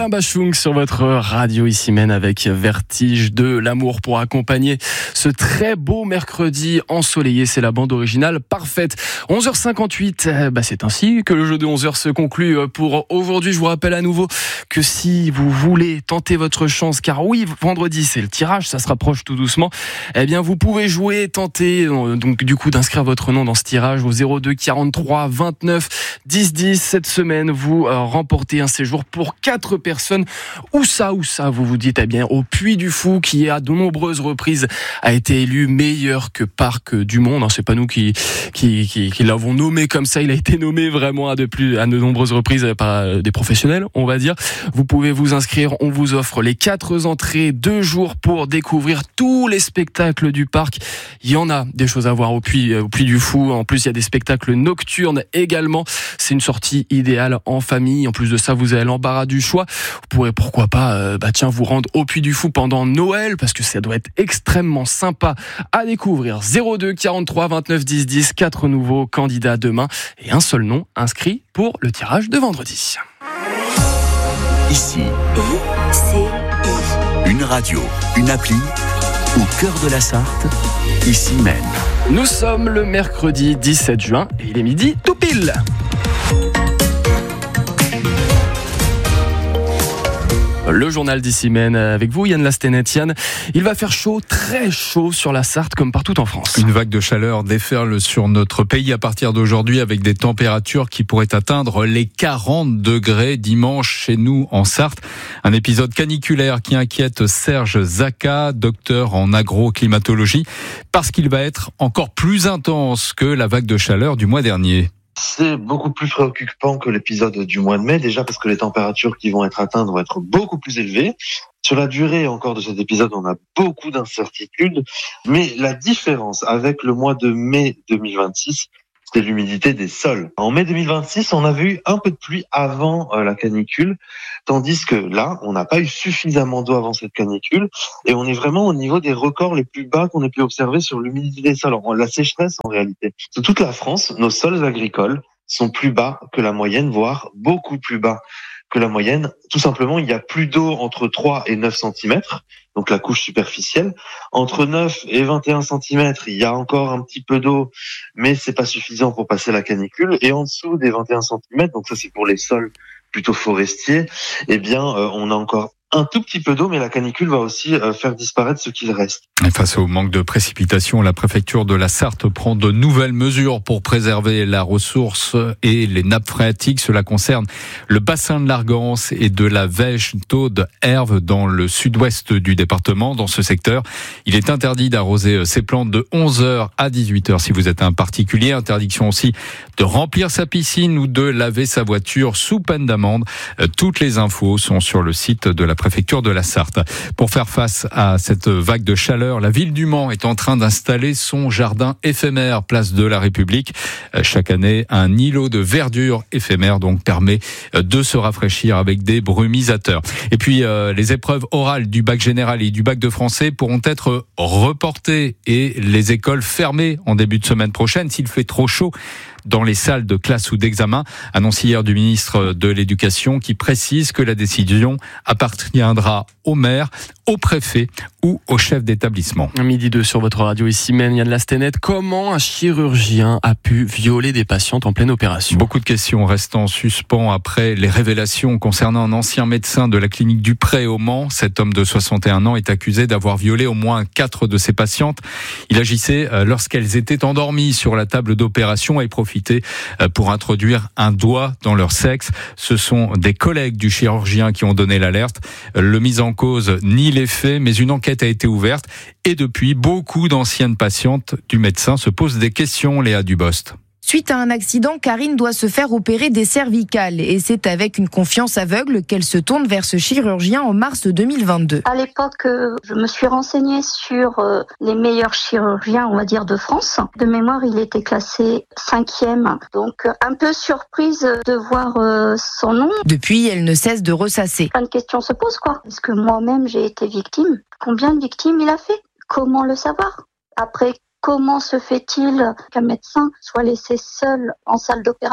Alain Bachung sur votre radio ici mène avec Vertige de l'amour pour accompagner ce très beau mercredi ensoleillé. C'est la bande originale parfaite. 11h58, c'est ainsi que le jeu de 11h se conclut pour aujourd'hui. Je vous rappelle à nouveau que si vous voulez tenter votre chance, car oui, vendredi c'est le tirage, ça se rapproche tout doucement, eh bien vous pouvez jouer, tenter donc du coup d'inscrire votre nom dans ce tirage au 02 43 29 10 10. Cette semaine, vous remportez un séjour pour 4 personnes. Où ça, vous vous dites, eh bien, au Puy du Fou, qui à de nombreuses reprises a été élu meilleur que parc du monde. C'est pas nous qui l'avons nommé comme ça. Il a été nommé vraiment à de nombreuses reprises par des professionnels, on va dire. Vous pouvez vous inscrire. On vous offre les 4 entrées, 2 jours pour découvrir tous les spectacles du parc. Il y en a des choses à voir au Puy du Fou. En plus, il y a des spectacles nocturnes également. C'est une sortie idéale en famille. En plus de ça, vous avez l'embarras du choix. Vous pourrez pourquoi pas vous rendre au Puy du Fou pendant Noël, parce que ça doit être extrêmement sympa à découvrir. 02 43 29 10 10, 4 nouveaux candidats demain et un seul nom inscrit pour le tirage de vendredi. Ici, une radio, une appli, au cœur de la Sarthe, ici mène. Nous sommes le mercredi 17 juin et il est midi tout pile. Le journal d'Ici Mène avec vous, Yann Lastenet. Yann, il va faire chaud, très chaud sur la Sarthe comme partout en France. Une vague de chaleur déferle sur notre pays à partir d'aujourd'hui avec des températures qui pourraient atteindre les 40 degrés dimanche chez nous en Sarthe. Un épisode caniculaire qui inquiète Serge Zaka, docteur en agroclimatologie, parce qu'il va être encore plus intense que la vague de chaleur du mois dernier. C'est beaucoup plus préoccupant que l'épisode du mois de mai, déjà parce que les températures qui vont être atteintes vont être beaucoup plus élevées. Sur la durée encore de cet épisode, on a beaucoup d'incertitudes, mais la différence avec le mois de mai 2026, c'est l'humidité des sols. En mai 2026, on avait eu un peu de pluie avant la canicule, tandis que là, on n'a pas eu suffisamment d'eau avant cette canicule, et on est vraiment au niveau des records les plus bas qu'on ait pu observer sur l'humidité des sols. La sécheresse, en réalité. Sur toute la France, nos sols agricoles sont plus bas que la moyenne, voire beaucoup plus bas que la moyenne. Tout simplement, il y a plus d'eau entre 3 et 9 cm, donc la couche superficielle. Entre 9 et 21 cm, il y a encore un petit peu d'eau, mais c'est pas suffisant pour passer la canicule. Et en dessous des 21 cm, donc ça c'est pour les sols plutôt forestiers, on a encore un tout petit peu d'eau, mais la canicule va aussi faire disparaître ce qu'il reste. Et face au manque de précipitations, la préfecture de la Sarthe prend de nouvelles mesures pour préserver la ressource et les nappes phréatiques. Cela concerne le bassin de l'Argance et de la Vèche Taude Herve dans le sud-ouest du département. Dans ce secteur, il est interdit d'arroser ces plantes de 11h à 18h si vous êtes un particulier. Interdiction aussi de remplir sa piscine ou de laver sa voiture sous peine d'amende. Toutes les infos sont sur le site de la préfecture de la Sarthe. Pour faire face à cette vague de chaleur, la ville du Mans est en train d'installer son jardin éphémère place de la République. Chaque année, un îlot de verdure éphémère donc permet de se rafraîchir avec des brumisateurs. Et puis les épreuves orales du bac général et du bac de français pourront être reportées et les écoles fermées en début de semaine prochaine s'il fait trop chaud dans les salles de classe ou d'examen. Annonce hier du ministre de l'Éducation qui précise que la décision appartiendra au maire, au préfet ou au chef d'établissement. Midi 2 sur votre radio ici même, Yann Lastenet. Comment un chirurgien a pu violer des patientes en pleine opération? Beaucoup de questions restent en suspens après les révélations concernant un ancien médecin de la clinique du Pré au Mans. Cet homme de 61 ans est accusé d'avoir violé au moins 4 de ses patientes. Il agissait lorsqu'elles étaient endormies sur la table d'opération et profitait pour introduire un doigt dans leur sexe. Ce sont des collègues du chirurgien qui ont donné l'alerte. Le mis en cause nie les faits, mais une enquête a été ouverte et depuis, beaucoup d'anciennes patientes du médecin se posent des questions, Léa Dubost. Suite à un accident, Karine doit se faire opérer des cervicales et c'est avec une confiance aveugle qu'elle se tourne vers ce chirurgien en mars 2022. À l'époque, je me suis renseignée sur les meilleurs chirurgiens, on va dire, de France. De mémoire, il était classé 5e, donc un peu surprise de voir son nom. Depuis, elle ne cesse de ressasser. Plein de questions se posent, quoi. Est-ce que moi-même j'ai été victime? Combien de victimes il a fait? Comment le savoir? Après, comment se fait-il qu'un médecin soit laissé seul en salle d'opération?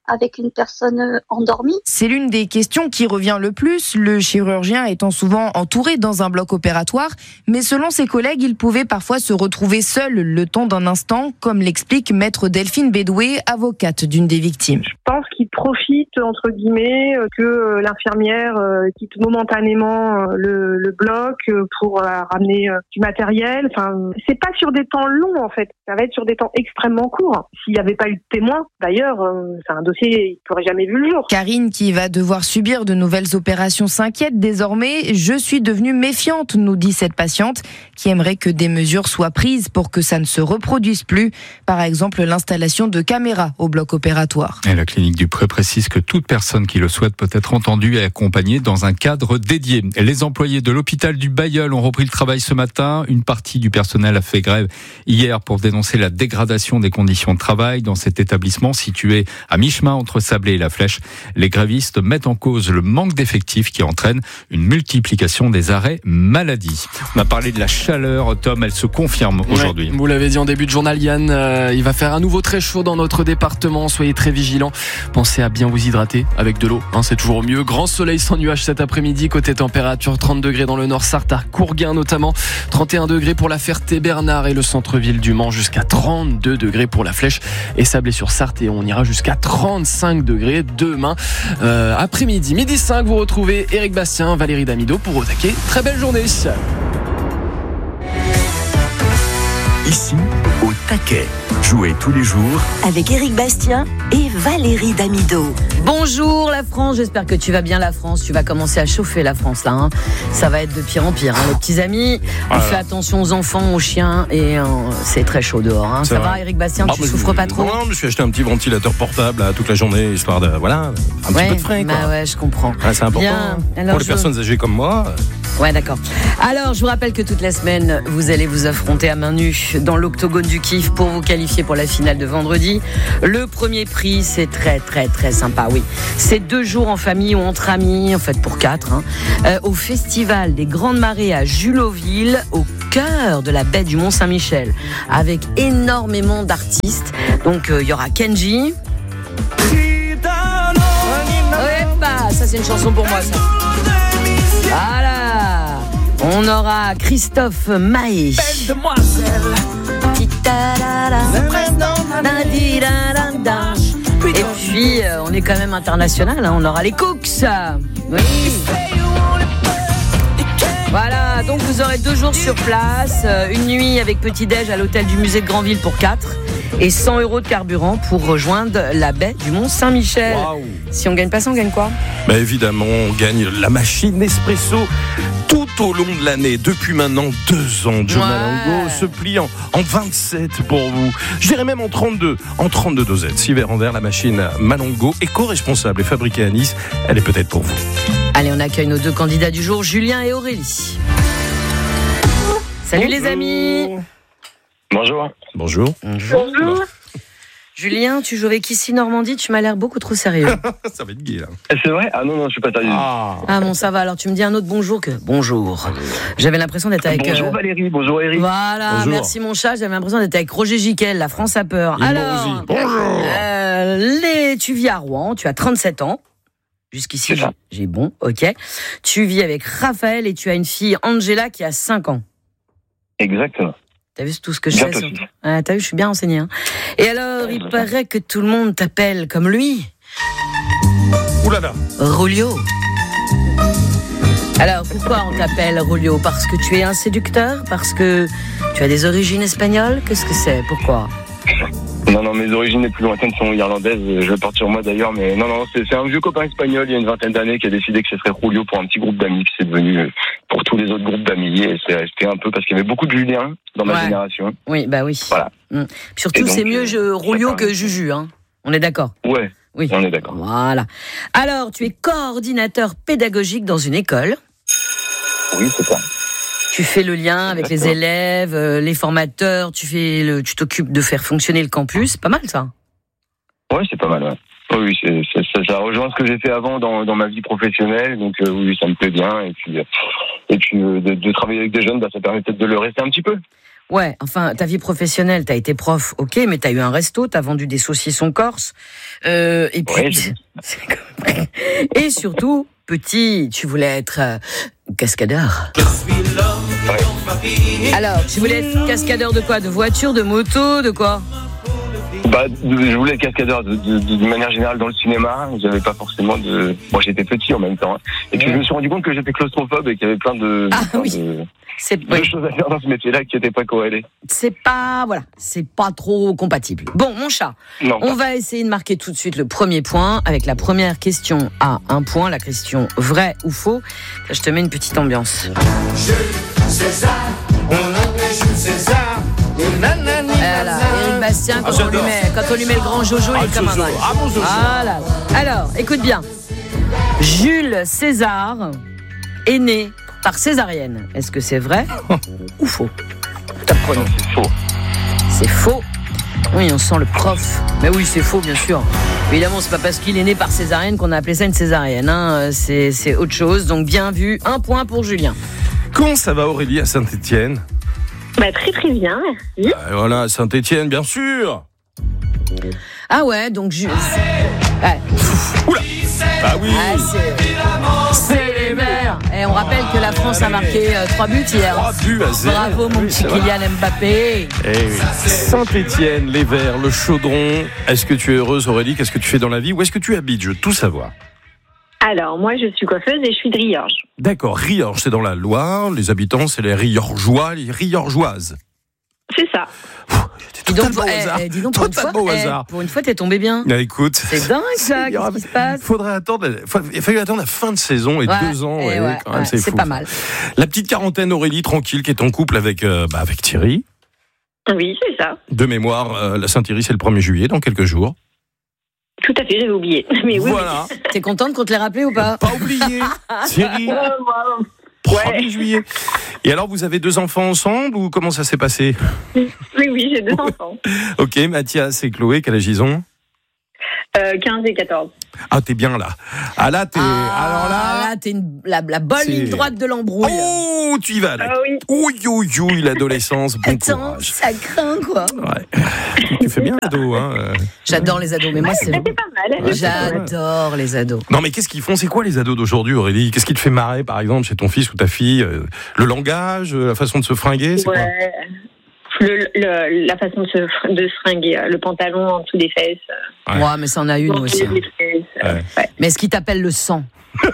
avec une personne endormie. C'est l'une des questions qui revient le plus, le chirurgien étant souvent entouré dans un bloc opératoire, mais selon ses collègues, il pouvait parfois se retrouver seul le temps d'un instant, comme l'explique maître Delphine Bédoué, avocate d'une des victimes. Je pense qu'il profite, entre guillemets, que l'infirmière quitte momentanément le bloc pour ramener du matériel. Enfin, c'est pas sur des temps longs, en fait. Ça va être sur des temps extrêmement courts. S'il n'y avait pas eu de témoin, d'ailleurs, c'est un dossier qui n'aurait jamais vu le jour. Karine, qui va devoir subir de nouvelles opérations, s'inquiète désormais. Je suis devenue méfiante, nous dit cette patiente, qui aimerait que des mesures soient prises pour que ça ne se reproduise plus. Par exemple, l'installation de caméras au bloc opératoire. Et la clinique du Pré précise que toute personne qui le souhaite peut être entendue et accompagnée dans un cadre dédié. Les employés de l'hôpital du Bailleul ont repris le travail ce matin. Une partie du personnel a fait grève hier pour dénoncer la dégradation des conditions de travail dans cet établissement situé à mi-chemin entre Sablé et La Flèche. Les grévistes mettent en cause le manque d'effectifs qui entraîne une multiplication des arrêts maladie. On a parlé de la chaleur, Tom, elle se confirme aujourd'hui. Vous l'avez dit en début de journal, Yann, il va faire à nouveau très chaud dans notre département. Soyez très vigilants. Pensez à bien vous hydrater avec de l'eau, c'est toujours mieux. Grand soleil sans nuages cet après-midi. Côté température, 30 degrés dans le nord, Sarthe, à Courguin notamment. 31 degrés pour la Ferté-Bernard et le centre-ville du Mans. Jusqu'à 32 degrés pour la Flèche et Sablé-sur-Sarthe. Et on ira jusqu'à 35 degrés demain après-midi. Midi 5, vous retrouvez Éric Bastien, Valérie Damido pour Au Taquet. Très belle journée. Ici, Au Taquet. Jouez tous les jours avec Éric Bastien et Valérie Damido. Bonjour la France, j'espère que tu vas bien la France. Tu vas commencer à chauffer la France là. Ça va être de pire en pire. Les petits amis, on fait attention aux enfants, aux chiens et c'est très chaud dehors. Ça va Éric Bastien, tu souffres pas trop? Non, je me suis acheté un petit ventilateur portable toute la journée, histoire de, un petit peu de frais. Bah ouais, je comprends. C'est important pour les personnes âgées comme moi. Ouais, d'accord. Alors, je vous rappelle que toute la semaine, vous allez vous affronter à main nue dans l'octogone du kiff pour vous qualifier pour la finale de vendredi. Le premier prix, c'est très, très, très sympa, oui. C'est 2 jours en famille ou entre amis, en fait pour 4, au Festival des Grandes Marées à Juloville, au cœur de la baie du Mont-Saint-Michel, avec énormément d'artistes. Donc, il y aura Kenji. Ça, c'est une chanson pour moi, ça. Voilà. On aura Christophe Maé. Belle demoiselle. Et puis, on est quand même international. On aura les Cooks. Oui. Voilà, donc vous aurez 2 jours sur place, une nuit avec petit-déj à l'hôtel du musée de Granville pour 4 et 100 € de carburant pour rejoindre la baie du Mont-Saint-Michel. Wow. Si on gagne pas ça, on gagne quoi? Bah évidemment, on gagne la machine Nespresso tout au long de l'année. Depuis maintenant 2 ans, Joe Malongo se plie en 27 pour vous. Je dirais même en 32 dosettes. 6 verres en verre, la machine Malongo, éco-responsable et fabriquée à Nice. Elle est peut-être pour vous. Allez, on accueille nos 2 candidats du jour, Julien et Aurélie. Salut les amis. Bonjour. Julien, tu joues avec ici Normandie, tu m'as l'air beaucoup trop sérieux. Ça va être gai là. C'est vrai? Ah non, je suis pas sérieux. Ah bon, ça va, alors tu me dis un autre bonjour que bonjour. J'avais l'impression d'être avec... Bonjour Valérie, bonjour Eric. Voilà, bonjour. Merci mon chat, j'avais l'impression d'être avec Roger Giquel, la France a peur. Alors, bonjour. Tu vis à Rouen, tu as 37 ans. Jusqu'ici, j'ai bon, ok. Tu vis avec Raphaël et tu as une fille, Angela, qui a 5 ans. Exactement. T'as vu tout ce que je sais sur toi? T'as vu, je suis bien renseigné. Et alors, il paraît que tout le monde t'appelle comme lui. Oulala. Rulio. Alors, pourquoi on t'appelle Rulio? Parce que tu es un séducteur? Parce que tu as des origines espagnoles? Qu'est-ce que c'est? Pourquoi? Non, mes origines les plus lointaines sont irlandaises. Je porte sur moi d'ailleurs, mais non, c'est un vieux copain espagnol il y a une 20aine d'années qui a décidé que ce serait Julio pour un petit groupe d'amis, qui c'est devenu pour tous les autres groupes d'amis, et c'est resté un peu parce qu'il y avait beaucoup de Julien dans ma génération. Oui, bah oui. Voilà. Surtout, donc, c'est mieux Julio que Juju, hein. On est d'accord? Ouais. Oui, on est d'accord. Voilà. Alors, tu es coordinateur pédagogique dans une école. Oui, c'est ça. Tu fais le lien avec les élèves, les formateurs, tu t'occupes de faire fonctionner le campus. Pas mal, ça. Ouais, c'est pas mal, ouais. Oui, ça rejoint ce que j'ai fait avant dans ma vie professionnelle, donc oui, ça me plaît bien. Et puis de travailler avec des jeunes, ça permet peut-être de le rester un petit peu. Ouais, enfin, ta vie professionnelle, t'as été prof, ok, mais t'as eu un resto, t'as vendu des saucissons corse, et puis... Ouais, et surtout, petit, tu voulais être cascadeur. Ouais. Alors, tu voulais être cascadeur de quoi? De voiture, de moto, de quoi? Je voulais être cascadeur de manière générale dans le cinéma. J'avais pas forcément de... Moi, j'étais petit en même temps. Hein. Et puis, je me suis rendu compte que j'étais claustrophobe et qu'il y avait plein de... de choses à faire dans ce métier-là qui n'étaient pas corrélées. C'est pas trop compatible. Bon, mon chat, on va essayer de marquer tout de suite le premier point avec la première question à 1 point, la question vrai ou faux. Là, je te mets une petite ambiance. Jules César, on l'appelle Jules César. Voilà, Éric Bastien, quand on lui met le grand Jojo, il est comme un dingue. Voilà. Alors, écoute bien. Jules César est né par césarienne. Est-ce que c'est vrai ou faux? Top chrono. C'est faux. C'est faux. Oui, on sent le prof. Mais oui, c'est faux, bien sûr. Évidemment, c'est pas parce qu'il est né par césarienne qu'on a appelé ça une césarienne. Hein. C'est autre chose. Donc, bien vu. 1 point pour Julien. Comment ça va, Aurélie, à Saint-Étienne? Très très bien, merci. Voilà, Saint-Étienne, bien sûr. Ah ouais, donc ouais. Oula. Ah oui. C'est les Verts. Et on rappelle que la France a marqué 3 buts hier. 3 buts à 0. Bravo mon petit Kylian Mbappé. Saint-Étienne, les Verts, le Chaudron. Est-ce que tu es heureuse, Aurélie? Qu'est-ce que tu fais dans la vie? Où est-ce que tu habites? Je veux tout savoir. Alors, moi, je suis coiffeuse et je suis de Riorges. D'accord, Riorges, c'est dans la Loire. Les habitants, c'est les Riorgeois, les Riorgeoises. C'est ça. Dis donc, pour une fois, t'es tombé bien. Écoute, c'est dingue ça, qu'est-ce qui se passe? Il a fallu attendre la fin de saison et 2 ans. Quand même, c'est fou. Pas mal. La petite quarantaine, Aurélie, tranquille, qui est en couple avec Thierry. Oui, c'est ça. De mémoire, la Saint-Thierry, c'est le 1er juillet, dans quelques jours. Tout à fait, j'avais oublié. Mais oui, voilà. Oui. T'es contente qu'on te l'ait rappelé ou pas? Pas oublié. Thierry. 1er juillet. Et alors, vous avez 2 enfants ensemble ou comment ça s'est passé? Oui, j'ai 2 enfants. Ok, Mathias et Chloé, quel âge ils ont? 15 et 14. Ah, t'es bien là. Ah là, t'es. Alors là, t'es la bonne ligne droite de l'embrouille. Oh, tu y vas là. Oui. L'adolescence. Bon courage. Ça craint quoi. Ouais. Tu fais bien l'ado, hein. J'adore les ados, mais moi c'est. C'était pas mal. Ouais, j'adore les ados. Non, mais qu'est-ce qu'ils font? C'est quoi les ados d'aujourd'hui, Aurélie? Qu'est-ce qui te fait marrer, par exemple, chez ton fils ou ta fille? Le langage, la façon de se fringuer, c'est quoi? La façon de se fringuer, le pantalon en dessous des fesses. Ouais, mais ça en a une aussi. Ouais. Mais est-ce qu'il t'appelle le sang?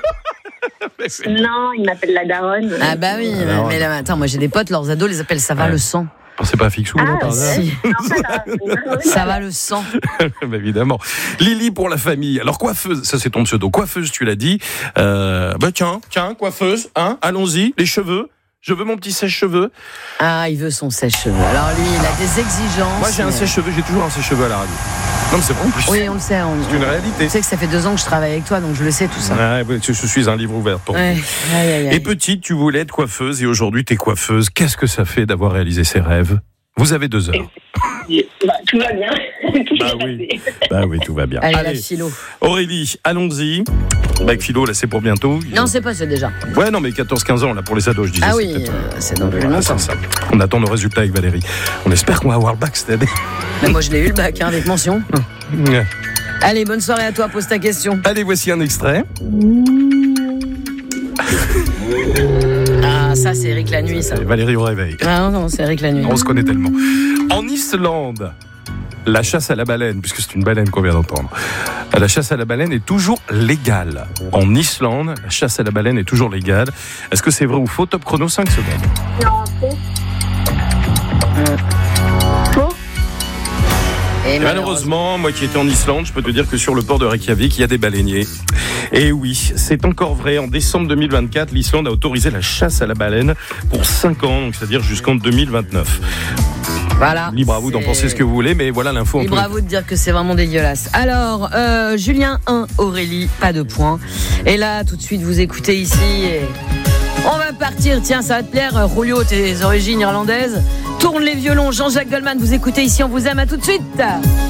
Non, il m'appelle la daronne. Ah bah oui, mais là, attends, moi j'ai des potes, leurs ados les appellent ça va le sang. C'est pas Fixou, non, par hasard? Si. Ça va le sang. Évidemment. Lily pour la famille. Alors coiffeuse, ça c'est ton pseudo. Coiffeuse, tu l'as dit. Tiens, coiffeuse, hein, allons-y, les cheveux. Je veux mon petit sèche-cheveux. Ah, il veut son sèche-cheveux. Alors lui, il a des exigences. Moi, j'ai un sèche-cheveux, j'ai toujours un sèche-cheveux à la radio. Non, mais c'est bon. Oui, on le sait. C'est une réalité. Tu sais que ça fait 2 ans que je travaille avec toi, donc je le sais tout ça. Ouais, je suis un livre ouvert pour vous. Et petite, tu voulais être coiffeuse et aujourd'hui, t'es coiffeuse. Qu'est-ce que ça fait d'avoir réalisé ses rêves? Vous avez 2 heures. Tout va bien. Oui, tout va bien. Allez, la philo. Aurélie, allons-y. Bac philo, là, c'est pour bientôt. Non, c'est pas ça déjà. Ouais, non, mais 14-15 ans, là, pour les ados, je disais. Ah oui, c'est dans plus longtemps. Ça. On attend nos résultats avec Valérie. On espère qu'on va avoir le bac cette année. Mais moi, je l'ai eu le bac, avec mention. Ouais. Allez, bonne soirée à toi, pose ta question. Allez, voici un extrait. Ah, ça, c'est Eric la nuit, ça. C'est Valérie au réveil. Ah non, c'est Eric la nuit. On se connaît tellement. En Islande, la chasse à la baleine, puisque c'est une baleine qu'on vient d'entendre, la chasse à la baleine est toujours légale. En Islande, la chasse à la baleine est toujours légale. Est-ce que c'est vrai ou faux? Top chrono, 5 secondes. Non, faux. Faux. Et malheureusement, moi qui étais en Islande, je peux te dire que sur le port de Reykjavik, il y a des baleiniers. Et oui, c'est encore vrai. En décembre 2024, l'Islande a autorisé la chasse à la baleine pour 5 ans, donc c'est-à-dire jusqu'en 2029. Voilà. Libre à vous d'en penser ce que vous voulez, mais voilà l'info. Libre à vous de dire que c'est vraiment dégueulasse. Alors, Julien 1, Aurélie, pas de points. Et là, tout de suite, vous écoutez ici et... On va partir, tiens, ça va te plaire, Julio, tes origines irlandaises. Tourne les violons, Jean-Jacques Goldman, vous écoutez ici, on vous aime, à tout de suite.